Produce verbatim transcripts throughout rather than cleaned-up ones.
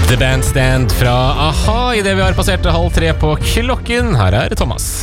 The Bandstand fra A-ha I det vi har passert halv tre på klokken. Her er Thomas.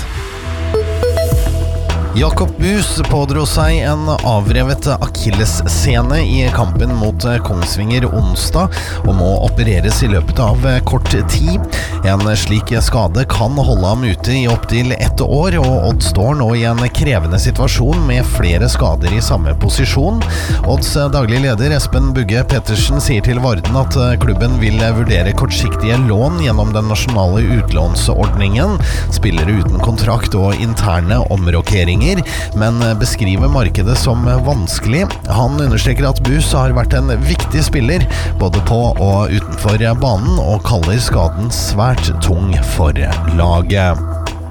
Jakob Buus pådro seg en avrevet akillessene I kampen mot Kongsvinger onsdag og må opereres I løpet av kort tid. En slik skade kan holde ham ute I opptil ett år, og Odd står nå I en krevende situasjon med flere skader I samme posisjon. Odds daglig leder Espen Bugge Pettersen sier til Varden at klubben vil vurdere kortsiktige lån gjennom den nasjonale utlånsordningen, spillere uten kontrakt og interne omrokeringer, men beskriver markedet som vanskelig. Han understreker at Buus har vært en viktig spiller, både på og utenfor banen, og kaller skaden svært tung for laget.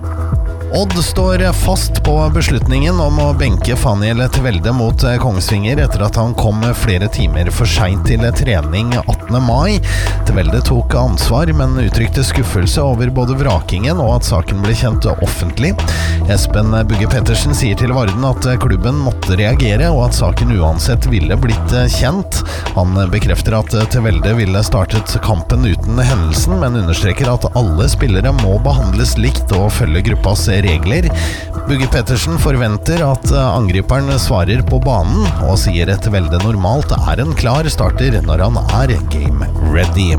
Odd står fast på beslutningen om å benke Faniel Tvelde mot Kongsvinger etter at han kom flere timer for sent til trening attende mai. Tvelde tok ansvar, men uttrykte skuffelse over både vrakingen og at saken ble kjent offentlig. Espen Bugge Pettersen sier til Varden at klubben måtte reagere, og at saken uansett ville blitt kjent. Han bekrefter at Tvelde ville startet kampen uten hendelsen, men understreker at alle spillere må behandles likt og følge gruppas regler. Bugge Pettersen forventer at angriperen svarer på banen, og sier at Tvelde normalt er en klar starter når han er game ready.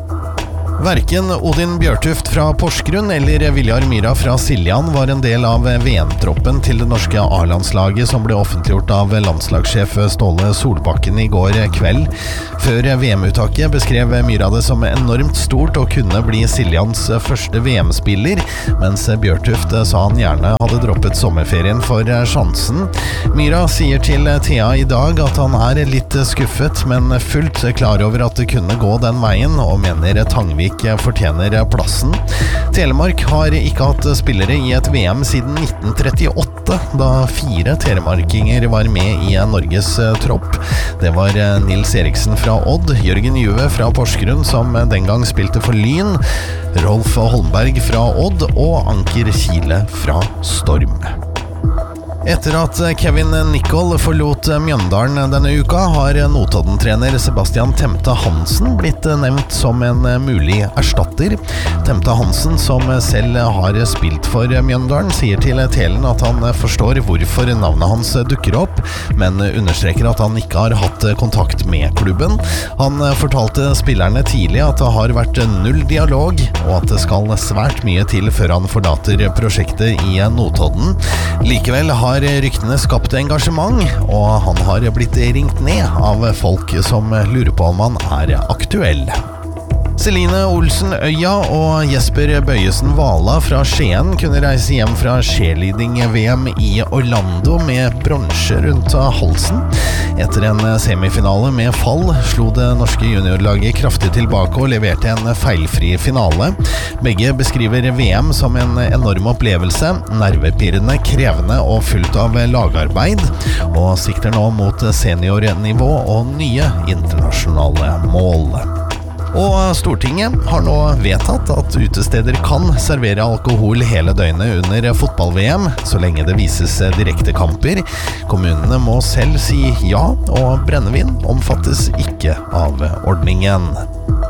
Hverken Odin Bjørtuft fra Porsgrunn eller Viljar Myra fra Siljan var en del av V M-troppen til det norske A-landslaget som ble offentliggjort av landslagssjef Ståle Solbakken I går kveld. Før V M-uttaket beskrev Myra det som enormt stort å kunne bli Siljans første V M-spiller, mens Bjørtuft sa han gjerne hadde droppet sommerferien for sjansen. Myra sier til T A I dag at han er litt skuffet, men fullt klar over at det kunne gå den veien, og mener Tangvik fortjener plassen. Telemark har ikke hatt spillere I et V M siden nitten trettiåtte, da fire telemarkinger var med I Norges tropp. Det var Nils Eriksen fra Odd, Jørgen Juve fra Porsgrunn, som den gang spilte for Lyn, Rolf Holmberg fra Odd og Anker Kile fra Storm. Etter at Kevin Nicol forlot Mjøndalen denne uka, har Notodden-trener Sebastian Temte Hansen blitt nevnt som en mulig erstatter. Temte Hansen, som selv har spilt for Mjøndalen, sier til Telen at han forstår hvorfor navnet hans dukker opp, men understreker at han ikke har hatt kontakt med klubben. Han fortalte spillerne tidlig at det har vært null dialog, og at det skal svært mye til før han forlater prosjektet I Notodden. Likevel har har ryktene skapt engasjement, og han har blitt ringt ned av folk som lurer på om han er aktuell. Celine Olsen Øya og Jesper Bøyesen Vala fra Skien kunne reise hjem fra cheerleading-V M I Orlando med bronse rundt halsen. Etter en semifinale med fall slo det norske juniorlaget kraftig tilbake og leverte en feilfri finale. Begge beskriver V M som en enorm opplevelse, nervepirrende, krevende og fullt av lagarbeid, og sikter nå mot seniornivå og nye internasjonale mål. Og Stortinget har nå vedtatt at utesteder kan servere alkohol hele døgnet under fotball-V M, så lenge det vises direkte kamper. Kommunene må selv si ja, og brennevin omfattes ikke av ordningen.